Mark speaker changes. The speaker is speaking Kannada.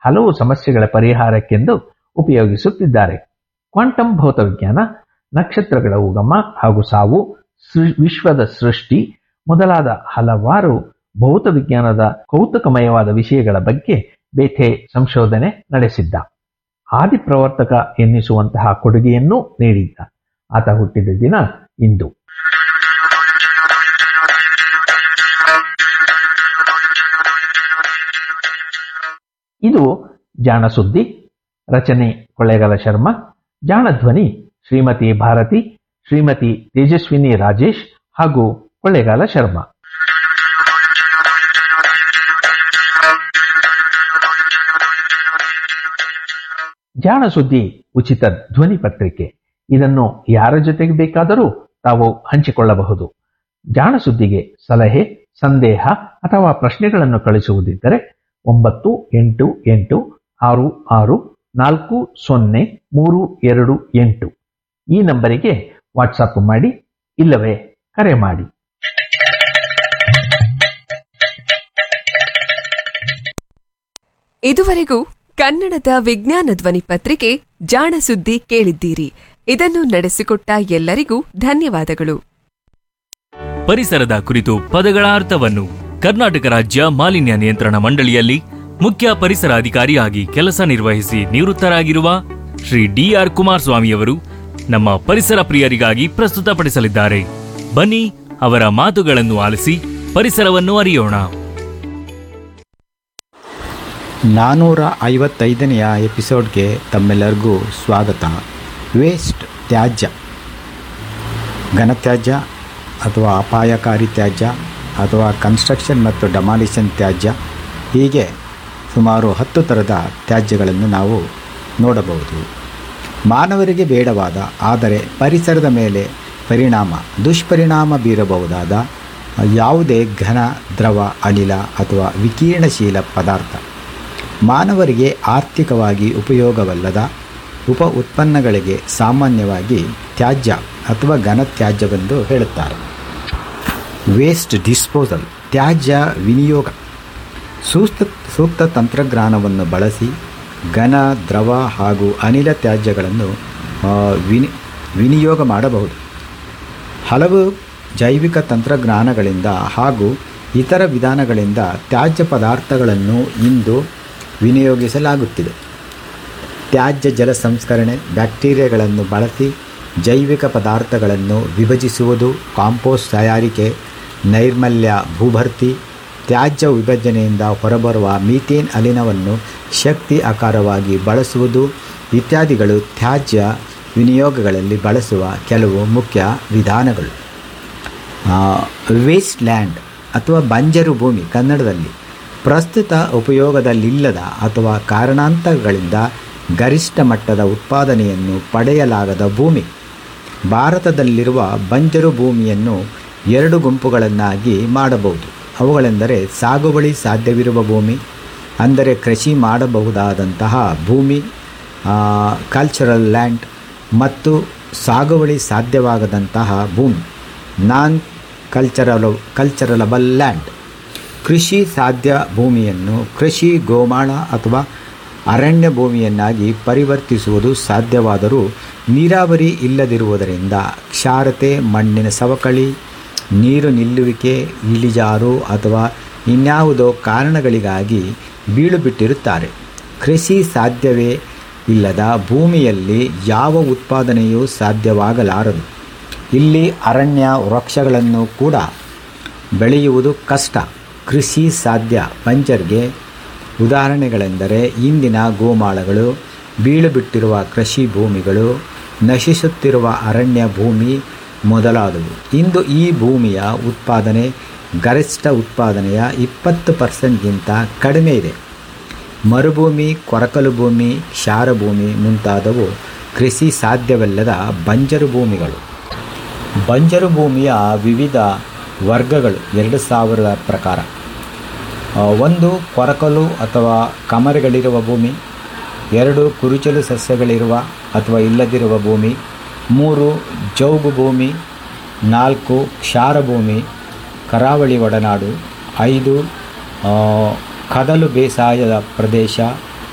Speaker 1: ಹಲವು ಸಮಸ್ಯೆಗಳ ಪರಿಹಾರಕ್ಕೆಂದು ಉಪಯೋಗಿಸುತ್ತಿದ್ದಾರೆ. ಕ್ವಾಂಟಮ್ ಭೌತವಿಜ್ಞಾನ ನಕ್ಷತ್ರಗಳ ಉಗಮ ಹಾಗೂ ಸಾವು, ವಿಶ್ವದ ಸೃಷ್ಟಿ ಮೊದಲಾದ ಹಲವಾರು ಭೌತವಿಜ್ಞಾನದ ಕೌತುಕಮಯವಾದ ವಿಷಯಗಳ ಬಗ್ಗೆ ಬೇಥೆ ಸಂಶೋಧನೆ ನಡೆಸಿದ್ದ. ಆದಿಪ್ರವರ್ತಕ ಎನ್ನಿಸುವಂತಹ ಕೊಡುಗೆಯನ್ನೂ ನೀಡಿದ್ದ. ಆತ ಹುಟ್ಟಿದ ದಿನ ಇಂದು. ಇದು ಜಾಣ ಸುದ್ದಿ. ರಚನೆ ಕೊಳ್ಳೇಗಾಲ ಶರ್ಮಾ. ಜಾಣ ಧ್ವನಿ ಶ್ರೀಮತಿ ಭಾರತಿ, ಶ್ರೀಮತಿ ತೇಜಸ್ವಿನಿ ರಾಜೇಶ್ ಹಾಗೂ ಕೊಳ್ಳೇಗಾಲ ಶರ್ಮಾ. ಜಾಣ ಸುದ್ದಿ ಉಚಿತ ಧ್ವನಿ ಪತ್ರಿಕೆ. ಇದನ್ನು ಯಾರ ಜೊತೆಗೆ ಬೇಕಾದರೂ ತಾವು ಹಂಚಿಕೊಳ್ಳಬಹುದು. ಜಾಣ ಸುದ್ದಿಗೆ ಸಲಹೆ, ಸಂದೇಹ ಅಥವಾ ಪ್ರಶ್ನೆಗಳನ್ನು ಕಳಿಸುವುದಿದ್ದರೆ 9886640328 ಈ ನಂಬರಿಗೆ ವಾಟ್ಸಪ್ ಮಾಡಿ, ಇಲ್ಲವೇ ಕರೆ ಮಾಡಿ.
Speaker 2: ಇದುವರೆಗೂ ಕನ್ನಡದ ವಿಜ್ಞಾನ ಧ್ವನಿ ಪತ್ರಿಕೆ ಜಾಣ ಸುದ್ದಿ ಕೇಳಿದ್ದೀರಿ. ಇದನ್ನು ನಡೆಸಿಕೊಟ್ಟ ಎಲ್ಲರಿಗೂ ಧನ್ಯವಾದಗಳು.
Speaker 3: ಪರಿಸರದ ಕುರಿತು ಪದಗಳ ಅರ್ಥವನ್ನು ಕರ್ನಾಟಕ ರಾಜ್ಯ ಮಾಲಿನ್ಯ ನಿಯಂತ್ರಣ ಮಂಡಳಿಯಲ್ಲಿ ಮುಖ್ಯ ಪರಿಸರ ಅಧಿಕಾರಿಯಾಗಿ ಕೆಲಸ ನಿರ್ವಹಿಸಿ ನಿವೃತ್ತರಾಗಿರುವ ಶ್ರೀ ಡಿ.ಆರ್. ಕುಮಾರಸ್ವಾಮಿಯವರು ನಮ್ಮ ಪರಿಸರ ಪ್ರಿಯರಿಗಾಗಿ ಪ್ರಸ್ತುತಪಡಿಸಲಿದ್ದಾರೆ. ಬನ್ನಿ ಅವರ ಮಾತುಗಳನ್ನು ಆಲಿಸಿ ಪರಿಸರವನ್ನು ಅರಿಯೋಣ.
Speaker 4: 455ನೆಯ ಎಪಿಸೋಡ್ಗೆ ತಮ್ಮೆಲ್ಲರಿಗೂ ಸ್ವಾಗತ. ವೇಸ್ಟ್ ತ್ಯಾಜ್ಯ, ಘನತ್ಯಾಜ್ಯ ಅಥವಾ ಅಪಾಯಕಾರಿ ತ್ಯಾಜ್ಯ ಅಥವಾ ಕನ್ಸ್ಟ್ರಕ್ಷನ್ ಮತ್ತು ಡೆಮಾಲಿಷನ್ ತ್ಯಾಜ್ಯ, ಹೀಗೆ ಸುಮಾರು 10 ಥರದ ತ್ಯಾಜ್ಯಗಳನ್ನು ನಾವು ನೋಡಬಹುದು. ಮಾನವರಿಗೆ ಬೇಡವಾದ ಆದರೆ ಪರಿಸರದ ಮೇಲೆ ದುಷ್ಪರಿಣಾಮ ಬೀರಬಹುದಾದ ಯಾವುದೇ ಘನ, ದ್ರವ, ಅನಿಲ ಅಥವಾ ವಿಕಿರಣಶೀಲ ಪದಾರ್ಥ, ಮಾನವರಿಗೆ ಆರ್ಥಿಕವಾಗಿ ಉಪಯೋಗವಲ್ಲದ ಉಪ ಉತ್ಪನ್ನಗಳಿಗೆ ಸಾಮಾನ್ಯವಾಗಿ ತ್ಯಾಜ್ಯ ಅಥವಾ ಘನತ್ಯಾಜ್ಯವೆಂದು ಹೇಳುತ್ತಾರೆ. ವೇಸ್ಟ್ ಡಿಸ್ಪೋಸಲ್, ತ್ಯಾಜ್ಯ ವಿನಿಯೋಗ. ಸೂಕ್ತ ತಂತ್ರಜ್ಞಾನವನ್ನು ಬಳಸಿ ಘನ, ದ್ರವ ಹಾಗೂ ಅನಿಲ ತ್ಯಾಜ್ಯಗಳನ್ನು ವಿನಿಯೋಗ ಮಾಡಬಹುದು. ಹಲವು ಜೈವಿಕ ತಂತ್ರಜ್ಞಾನಗಳಿಂದ ಹಾಗೂ ಇತರ ವಿಧಾನಗಳಿಂದ ತ್ಯಾಜ್ಯ ಪದಾರ್ಥಗಳನ್ನು ಇಂದು ವಿನಿಯೋಗಿಸಲಾಗುತ್ತಿದೆ. ತ್ಯಾಜ್ಯ ಜಲ ಸಂಸ್ಕರಣೆ, ಬ್ಯಾಕ್ಟೀರಿಯಾಗಳನ್ನು ಬಳಸಿ ಜೈವಿಕ ಪದಾರ್ಥಗಳನ್ನು ವಿಭಜಿಸುವುದು, ಕಾಂಪೋಸ್ಟ್ ತಯಾರಿಕೆ, ನೈರ್ಮಲ್ಯ ಭೂಭರ್ತಿ, ತ್ಯಾಜ್ಯ ವಿಭಜನೆಯಿಂದ ಹೊರಬರುವ ಮೀಥೇನ್ ಅನಿಲವನ್ನು ಶಕ್ತಿ ಆಕಾರವಾಗಿ ಬಳಸುವುದು ಇತ್ಯಾದಿಗಳು ತ್ಯಾಜ್ಯ ವಿನಿಯೋಗಗಳಲ್ಲಿ ಬಳಸುವ ಕೆಲವು ಮುಖ್ಯ ವಿಧಾನಗಳು. ವೇಸ್ಟ್ ಲ್ಯಾಂಡ್ ಅಥವಾ ಬಂಜರು ಭೂಮಿ, ಕನ್ನಡದಲ್ಲಿ ಪ್ರಸ್ತುತ ಉಪಯೋಗದಲ್ಲಿಲ್ಲದ ಅಥವಾ ಕಾರಣಾಂತರಗಳಿಂದ ಗರಿಷ್ಠ ಮಟ್ಟದ ಉತ್ಪಾದನೆಯನ್ನು ಪಡೆಯಲಾಗದ ಭೂಮಿ. ಭಾರತದಲ್ಲಿರುವ ಬಂಜರು ಭೂಮಿಯನ್ನು 2 ಗುಂಪುಗಳನ್ನಾಗಿ ಮಾಡಬಹುದು. ಅವುಗಳೆಂದರೆ ಸಾಗುವಳಿ ಸಾಧ್ಯವಿರುವ ಭೂಮಿ, ಅಂದರೆ ಕೃಷಿ ಮಾಡಬಹುದಾದಂತಹ ಭೂಮಿ, ಕಲ್ಚರಲ್ ಲ್ಯಾಂಡ್, ಮತ್ತು ಸಾಗುವಳಿ ಸಾಧ್ಯವಾಗದಂತಹ ಭೂಮಿ, ನಾನ್ ಕಲ್ಚರಲಬಲ್ ಲ್ಯಾಂಡ್. ಕೃಷಿ ಸಾಧ್ಯ ಭೂಮಿಯನ್ನು ಕೃಷಿ, ಗೋಮಾಳ ಅಥವಾ ಅರಣ್ಯ ಭೂಮಿಯನ್ನಾಗಿ ಪರಿವರ್ತಿಸುವುದು ಸಾಧ್ಯವಾದರೂ ನೀರಾವರಿ ಇಲ್ಲದಿರುವುದರಿಂದ ಕ್ಷಾರತೆ, ಮಣ್ಣಿನ ಸವಕಳಿ, ನೀರು ನಿಲ್ಲುವಿಕೆ, ಇಳಿಜಾರು ಅಥವಾ ಇನ್ಯಾವುದೋ ಕಾರಣಗಳಿಗಾಗಿ ಬೀಳು ಬಿಟ್ಟಿರುತ್ತಾರೆ. ಕೃಷಿ ಸಾಧ್ಯವೇ ಇಲ್ಲದ ಭೂಮಿಯಲ್ಲಿ ಯಾವ ಉತ್ಪಾದನೆಯೂ ಸಾಧ್ಯವಾಗಲಾರದು. ಇಲ್ಲಿ ಅರಣ್ಯ ವೃಕ್ಷಗಳನ್ನು ಕೂಡ ಬೆಳೆಯುವುದು ಕಷ್ಟ. ಕೃಷಿ ಸಾಧ್ಯ ಬಂಜರ್ಗೆ ಉದಾಹರಣೆಗಳೆಂದರೆ ಇಂದಿನ ಗೋಮಾಳಗಳು, ಬೀಳು ಬಿಟ್ಟಿರುವ ಕೃಷಿ ಭೂಮಿಗಳು, ನಶಿಸುತ್ತಿರುವ ಅರಣ್ಯ ಭೂಮಿ ಮೊದಲಾದವು. ಇಂದು ಈ ಭೂಮಿಯ ಉತ್ಪಾದನೆ ಗರಿಷ್ಠ ಉತ್ಪಾದನೆಯ 20% ಕಡಿಮೆ ಇದೆ. ಮರುಭೂಮಿ, ಕೊರಕಲು ಭೂಮಿ, ಕ್ಷಾರ ಭೂಮಿ ಮುಂತಾದವು ಕೃಷಿ ಸಾಧ್ಯವಲ್ಲದ ಬಂಜರು ಭೂಮಿಗಳು. ಬಂಜರು ಭೂಮಿಯ ವಿವಿಧ ವರ್ಗಗಳು 2000 ಪ್ರಕಾರ. 1 ಕೊರಕಲು ಅಥವಾ ಕಮರೆಗಳಿರುವ ಭೂಮಿ, 2 ಕುರುಚಲು ಸಸ್ಯಗಳಿರುವ ಅಥವಾ ಇಲ್ಲದಿರುವ ಭೂಮಿ, 3 ಜೌಗು ಭೂಮಿ, 4 ಕ್ಷಾರ ಭೂಮಿ, ಕರಾವಳಿ ಒಡನಾಡು, 5 ಕದಲು ಬೇಸಾಯದ ಪ್ರದೇಶ,